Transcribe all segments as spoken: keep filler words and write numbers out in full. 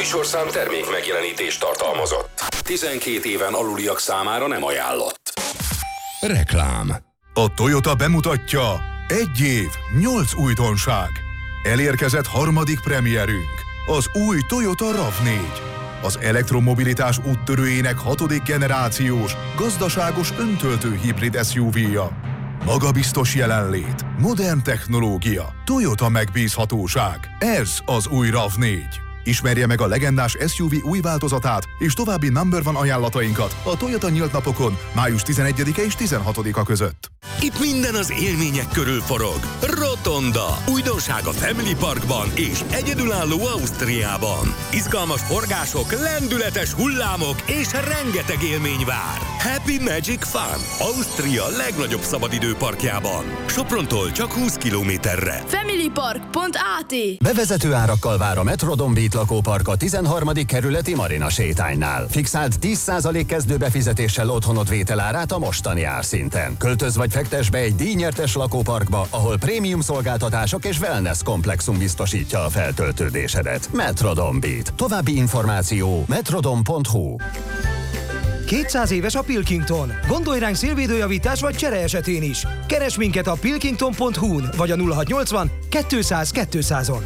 műsorszám termék megjelenítést tartalmazott. tizenkét éven aluliak számára nem ajánlott. Reklám. A Toyota bemutatja: egy év, nyolc újdonság. Elérkezett harmadik premierünk, az új Toyota ráv négy. Az elektromobilitás úttörőjének hatodik generációs, gazdaságos öntöltő hibrid es u vé-ja. Magabiztos jelenlét, modern technológia, Toyota megbízhatóság. Ez az új ráv négy. Ismerje meg a legendás es u vé új változatát és további number one ajánlatainkat a Toyota nyílt napokon május tizenegyedike és tizenhatodika között. Itt minden az élmények körül forog. Rotonda. Újdonság a Family Parkban és egyedülálló Ausztriában. Izgalmas forgások, lendületes hullámok és rengeteg élmény vár. Happy Magic Fun. Ausztria legnagyobb szabadidőparkjában. Soprontól csak húsz kilométerre. familypark pont á té. Bevezető árakkal vár a Metrodon Beat lakópark a tizenharmadik kerületi Marina sétánynál. Fixált tíz százalék kezdőbefizetéssel otthonod vételárát a mostani árszinten. Költöz vagy fektes be egy díjnyertes lakóparkba, ahol prémium szolgáltatások és wellness komplexum biztosítja a feltöltődésedet. Metrodon Beat. További információ metrodon pont hu. kétszáz éves a Pilkington. Gondolj ránk szélvédőjavítás vagy csere esetén is. Keresd minket a pilkington pont hu-n vagy a nulla hatszáznyolcvan kétszáz kétszázon.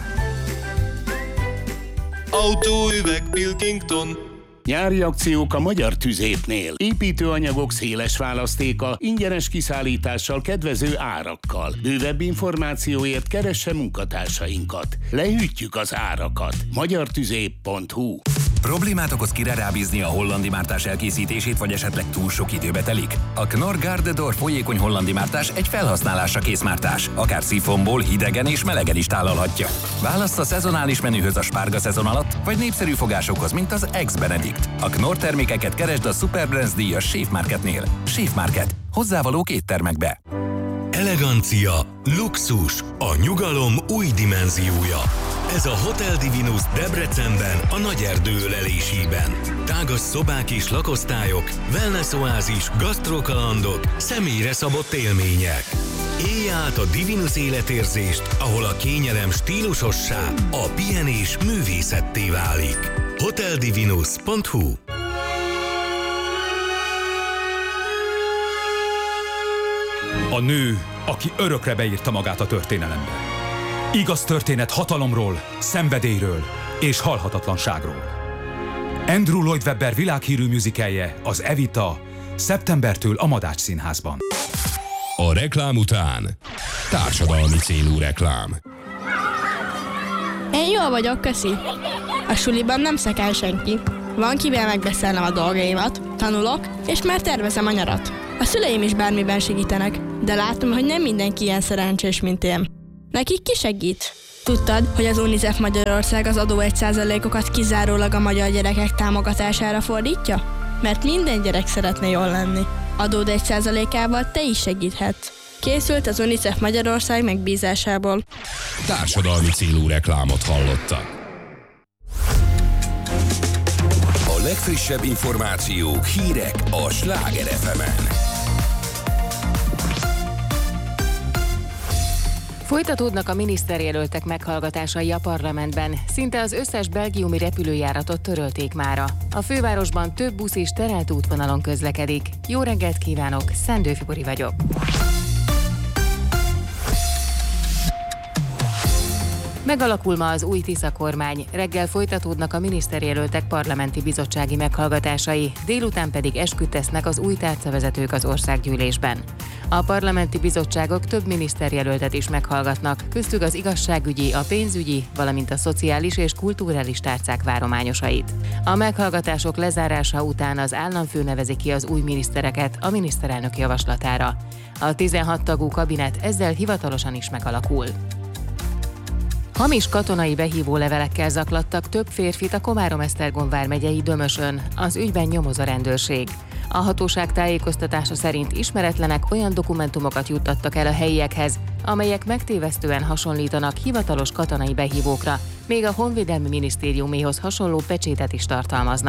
Autóüveg Pilkington. Nyári akciók a Magyar Tüzépnél. Építőanyagok széles választéka, ingyenes kiszállítással, kedvező árakkal. Bővebb információért keresse munkatársainkat. Lehűtjük az árakat. magyartüzép pont hu. Problémát okoz kire rábízni a hollandi mártás elkészítését, vagy esetleg túl sok időbe telik? A Knorr Garde d'Or folyékony hollandi mártás egy felhasználásra kész mártás. Akár szifonból, hidegen és melegen is tálalhatja. Választ a szezonális menühöz a spárga szezon alatt, vagy népszerű fogásokhoz, mint az Ex-Benedict. A Knorr termékeket keresd a Superbrands díjas Chef Marketnél. Chef Market. Hozzávalók éttermekbe. Elegancia, luxus, a nyugalom új dimenziója. Ez a Hotel Divinus Debrecenben, a Nagyerdő ölelésében. Tágas szobák és lakosztályok, wellness oázis, gasztrokalandok, személyre szabott élmények. Élj át a Divinus életérzést, ahol a kényelem stílusossá, a pihenés művészetté válik. hotel divinus pont hu. A nő, aki örökre beírta magát a történelembe. Igaz történet hatalomról, szenvedélyről és halhatatlanságról. Andrew Lloyd Webber világhírű musicalje, az Evita, szeptembertől a Madács Színházban. A reklám után társadalmi célú reklám. Én jól vagyok, köszi. A suliban nem szekál senki. Van kivel megbeszélnem a dolgaimat, tanulok, és már tervezem a nyarat. A szüleim is bármiben segítenek, de látom, hogy nem mindenki ilyen szerencsés, mint én. Nekik ki segít? Tudtad, hogy az UNICEF Magyarország az adó egy százalékokat kizárólag a magyar gyerekek támogatására fordítja? Mert minden gyerek szeretne jól lenni. Adód egy százalékával te is segíthetsz. Készült az UNICEF Magyarország megbízásából. Társadalmi célú reklámot hallottak. A legfrissebb információk, hírek a Sláger ef emen. Folytatódnak a miniszterjelöltek meghallgatásai a parlamentben. Szinte az összes belgiumi repülőjáratot törölték mára. A fővárosban több busz és terelt útvonalon közlekedik. Jó reggelt kívánok, Szendő Fibori vagyok. Megalakul ma az új Tisza kormány, reggel folytatódnak a miniszterjelöltek parlamenti bizottsági meghallgatásai, délután pedig esküt tesznek az új tárcavezetők az országgyűlésben. A parlamenti bizottságok több miniszterjelöltet is meghallgatnak, köztük az igazságügyi, a pénzügyi, valamint a szociális és kulturális tárcák várományosait. A meghallgatások lezárása után az államfő nevezi ki az új minisztereket a miniszterelnök javaslatára. A tizenhat tagú kabinet ezzel hivatalosan is megalakul. Hamis katonai behívó levelekkel zaklattak több férfit a Komárom-Esztergom vármegyei Dömösön. Az ügyben nyomoz a rendőrség. A hatóság tájékoztatása szerint ismeretlenek olyan dokumentumokat juttattak el a helyiekhez, amelyek megtévesztően hasonlítanak hivatalos katonai behívókra, még a Honvédelmi Minisztériuméhoz hasonló pecsétet is tartalmaznak.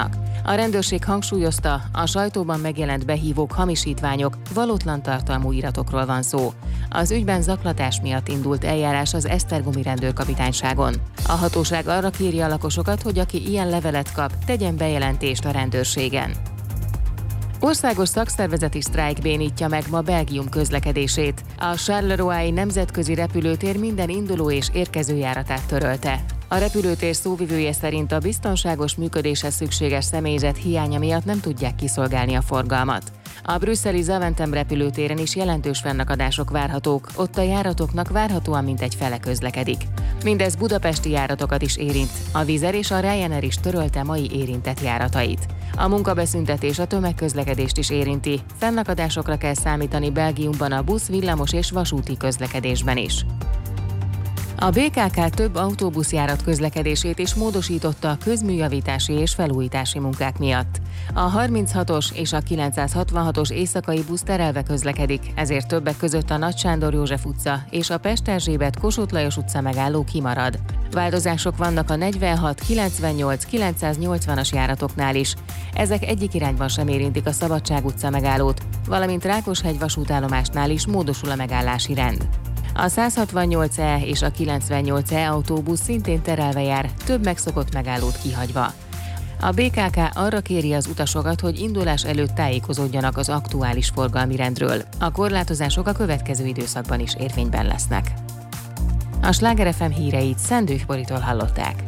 A rendőrség hangsúlyozta, a sajtóban megjelent behívók hamisítványok, valótlan tartalmú iratokról van szó. Az ügyben zaklatás miatt indult eljárás az esztergomi rendőrkapitányságon. A hatóság arra kéri a lakosokat, hogy aki ilyen levelet kap, tegyen bejelentést a rendőrségen. Országos szakszervezeti sztrájk bénítja meg ma Belgium közlekedését. A Charleroi nemzetközi repülőtér minden induló és érkező járatát törölte. A repülőtér szóvivője szerint a biztonságos működéshez szükséges személyzet hiánya miatt nem tudják kiszolgálni a forgalmat. A brüsszeli Zaventem repülőtéren is jelentős fennakadások várhatók, ott a járatoknak várhatóan mintegy fele közlekedik. Mindez budapesti járatokat is érint, a Wizz Air és a Ryanair is törölte mai érintett járatait. A munkabeszüntetés a tömegközlekedést is érinti, fennakadásokra kell számítani Belgiumban a busz, villamos és vasúti közlekedésben is. A bé ká ká több autóbuszjárat közlekedését is módosította a közműjavítási és felújítási munkák miatt. A harminchatos és a kilencszázhatvanhatos éjszakai busz terelve közlekedik, ezért többek között a Nagy Sándor József utca és a Pest-Erzsébet Kossuth Lajos utca megálló kimarad. Változások vannak a negyvenhat, kilencvennyolc, kilencszáznyolcvanas járatoknál is. Ezek egyik irányban sem érintik a Szabadság utca megállót, valamint Rákoshegy vasútállomásnál is módosul a megállási rend. A százhatvannyolc E és a kilencvennyolc E autóbusz szintén terelve jár, több megszokott megállót kihagyva. A bé ká ká arra kéri az utasokat, hogy indulás előtt tájékozódjanak az aktuális forgalmi rendről. A korlátozások a következő időszakban is érvényben lesznek. A Sláger ef em híreit Szendők Boritól hallották.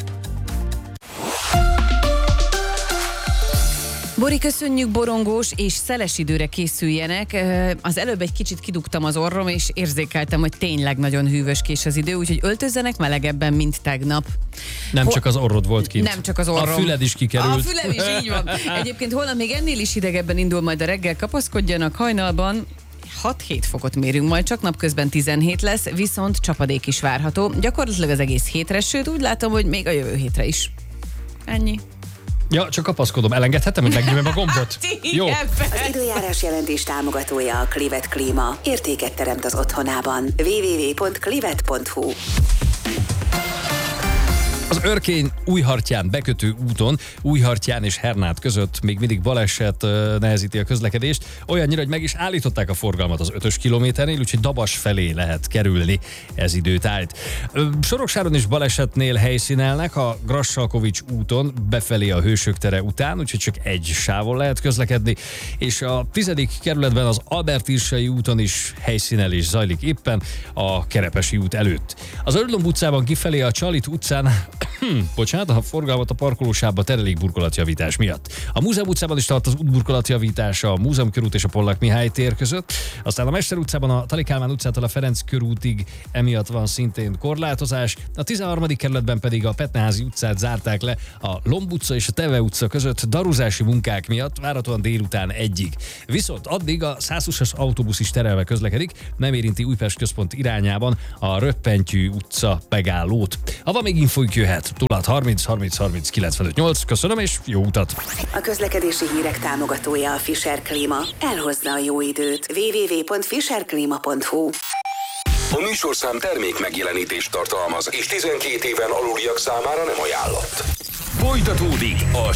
Bori, köszönjük, borongós és szeles időre készüljenek. Az előbb egy kicsit kidugtam az orrom, és érzékeltem, hogy tényleg nagyon hűvöskés az idő, úgyhogy öltözzenek melegebben, mint tegnap. Nem Hol... csak az orrod volt kint. Nem csak az orrom. A füled is kikerült. A fülem is, így van. Egyébként holnap még ennél is hidegebben indul majd a reggel, kapaszkodjanak, hajnalban hat-hét fokot mérünk, majd csak napközben tizenhét lesz, viszont csapadék is várható. Gyakorlatilag az egész hétre, sőt úgy látom, hogy még a jövő hétre is. Ennyi. Ja, csak kapaszkodom. Elengedhetem, hogy megnyomjam a gombot? Jó. Az időjárás jelentés támogatója a Clivet Klíma. Értéket teremt az otthonában. double-u double-u double-u pont clivet pont hu. Az Örkény Újhartyán bekötő úton, Újhartyán és Hernát között még mindig baleset nehezíti a közlekedést, olyannyira, hogy meg is állították a forgalmat az ötös kilométernél, úgyhogy Dabas felé lehet kerülni ez időtájt. Soroksáron is balesetnél helyszínelnek a Grassalkovics úton befelé a Hősök tere után, úgyhogy csak egy sávon lehet közlekedni, és a tizedik kerületben az Albert-Irsai úton is helyszínelés zajlik éppen a Kerepesi út előtt. Az Ördlomb utcában kifelé a Csalit utcán Hmm, bocsánat, a forgalmat a parkolósávba terelik burkolatjavítás miatt. A Múzeum utcában is tart az útburkolatjavítása a Múzeum körút és a Pollak Mihály tér között. Aztán a Mester utcában a Tali Kálmán utcától a Ferenc körútig emiatt van szintén korlátozás. A tizenharmadik kerületben pedig a Petneházi utcát zárták le a Lomb utca és a Teve utca között daruzási munkák miatt, várhatóan délután egyig. Viszont addig a százhúszas autóbusz is terelve közlekedik, nem érinti Újpest központ irányában a Röppentyű utca megállót. Ha van még infójuk, jöhet. nulla harminc harminc harminc kilencvenöt nyolc. Köszönöm, és jó utat! A közlekedési hírek támogatója a Fischer Klíma. Elhozza a jó időt. double-u double-u double-u pont fischer klíma pont hu. A műsorszám termék megjelenítést tartalmaz, és tizenkét éven aluliak számára nem ajánlott. Folytatódik a